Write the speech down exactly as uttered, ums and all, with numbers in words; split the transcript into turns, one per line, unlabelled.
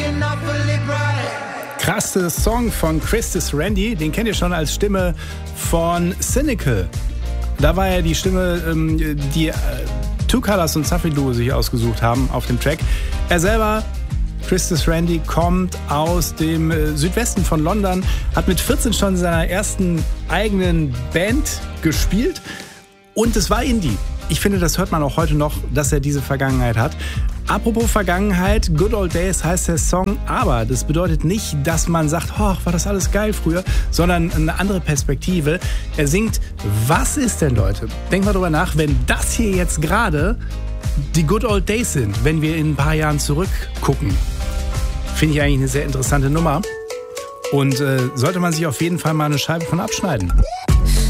Krasser Song von Christus Randy, den kennt ihr schon als Stimme von Cynical. Da war ja die Stimme, die Two Colors und Safi Duo sich ausgesucht haben auf dem Track. Er selber, Christus Randy, kommt aus dem Südwesten von London, hat mit vierzehn schon in seiner ersten eigenen Band gespielt und es war Indie. Ich finde, das hört man auch heute noch, dass er diese Vergangenheit hat. Apropos Vergangenheit, Good Old Days heißt der Song, aber das bedeutet nicht, dass man sagt, oh, war das alles geil früher, sondern eine andere Perspektive. Er singt, was ist denn, Leute? Denkt mal drüber nach, wenn das hier jetzt gerade die Good Old Days sind, wenn wir in ein paar Jahren zurückgucken. Finde ich eigentlich eine sehr interessante Nummer und äh, sollte man sich auf jeden Fall mal eine Scheibe von abschneiden.